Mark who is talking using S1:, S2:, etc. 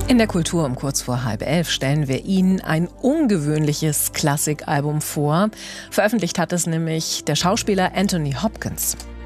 S1: In der Kultur um kurz vor 10:30 stellen wir Ihnen ein ungewöhnliches Klassikalbum vor. Veröffentlicht hat es nämlich der Schauspieler Anthony Hopkins.